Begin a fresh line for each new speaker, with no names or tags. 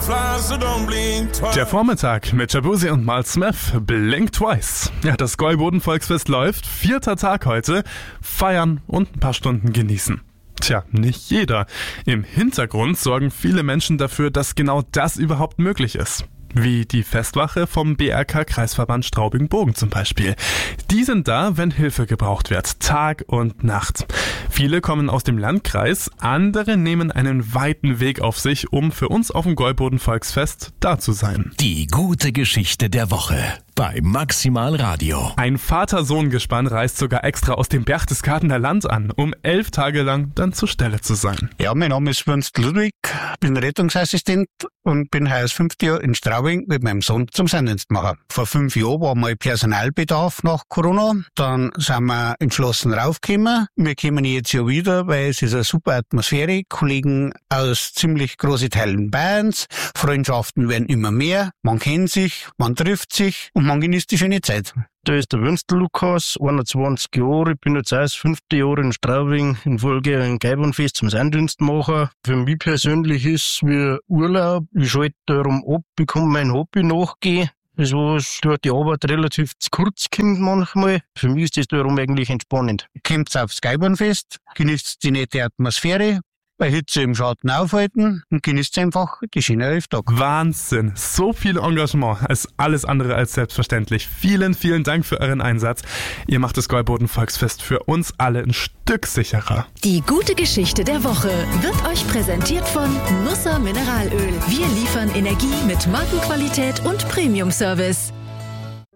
Der Vormittag mit Jabuzi und Mal Smith, Blink Twice. Ja, das Gäuboden-Volksfest läuft, 4. Tag heute. Feiern und ein paar Stunden genießen. Tja, nicht jeder. Im Hintergrund sorgen viele Menschen dafür, dass genau das überhaupt möglich ist. Wie die Festwache vom BRK-Kreisverband Straubing-Bogen zum Beispiel. Die sind da, wenn Hilfe gebraucht wird, Tag und Nacht. Viele kommen aus dem Landkreis, andere nehmen einen weiten Weg auf sich, um für uns auf dem Gäuboden-Volksfest da zu sein.
Die gute Geschichte der Woche bei Maximal Radio.
Ein Vater-Sohn-Gespann reist sogar extra aus dem Berchtesgadener Land an, um 11 Tage lang dann zur Stelle zu sein.
Ja, mein Name ist Wunst Ludwig, bin Rettungsassistent und bin heuer das 5. Jahr in Straubing mit meinem Sohn zum Senddienst machen. Vor 5 Jahren war mal Personalbedarf nach Corona, dann sind wir entschlossen raufgekommen. Wir kommen jetzt ja wieder, weil es ist eine super Atmosphäre, Kollegen aus ziemlich großen Teilen Bayerns, Freundschaften werden immer mehr, man kennt sich, man trifft sich und man genießt die schöne Zeit.
Da ist der Wünstel Lukas, 21 Jahre, ich bin jetzt auch das 5. Jahr in Straubing in Folge ein Gäubodenfest zum Senddienst machen. Für mich persönlich ist es wie Urlaub, ich schalte darum ab, ich kann mein Hobby nachgehen. Das was durch die Arbeit relativ zu kurz kommt manchmal. Für mich ist das darum eigentlich entspannend.
Kommt aufs Gäubodenfest, genießt die nette Atmosphäre, bei Hitze im Schatten aufhalten und genießt einfach die schönen 11 Tage.
Wahnsinn, so viel Engagement ist alles andere als selbstverständlich. Vielen, vielen Dank für euren Einsatz. Ihr macht das Gäuboden-Volksfest für uns alle ein Stück sicherer.
Die gute Geschichte der Woche wird euch präsentiert von Nusser Mineralöl. Wir liefern Energie mit Markenqualität und Premium-Service.